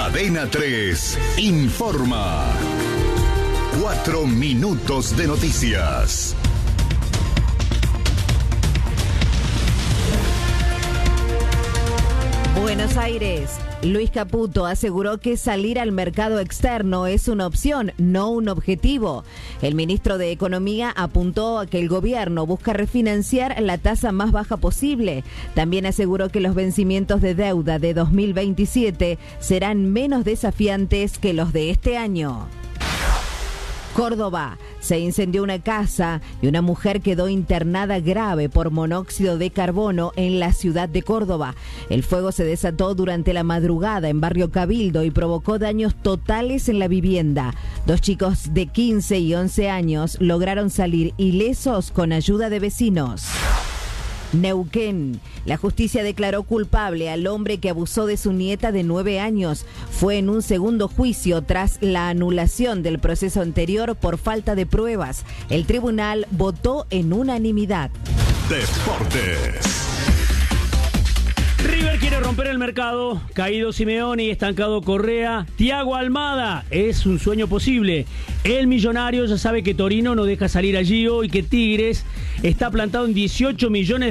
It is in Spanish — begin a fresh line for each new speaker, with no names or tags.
Cadena 3 informa. 4 minutos de noticias.
Buenos Aires. Luis Caputo aseguró que salir al mercado externo es una opción, no un objetivo. El ministro de Economía apuntó a que el gobierno busca refinanciar la tasa más baja posible. También aseguró que los vencimientos de deuda de 2027 serán menos desafiantes que los de este año. Córdoba. Se incendió una casa y una mujer quedó internada grave por monóxido de carbono en la ciudad de Córdoba. El fuego se desató durante la madrugada en Barrio Cabildo y provocó daños totales en la vivienda. 2 chicos de 15 y 11 años lograron salir ilesos con ayuda de vecinos. Neuquén. La justicia declaró culpable al hombre que abusó de su nieta de 9 años. Fue en un segundo juicio tras la anulación del proceso anterior por falta de pruebas. El tribunal votó en unanimidad.
Deportes.
River quiere romper el mercado. Caído Simeone y estancado Correa. Thiago Almada es un sueño posible. El millonario ya sabe que Torino no deja salir a Gio y que Tigres está plantado en 18 millones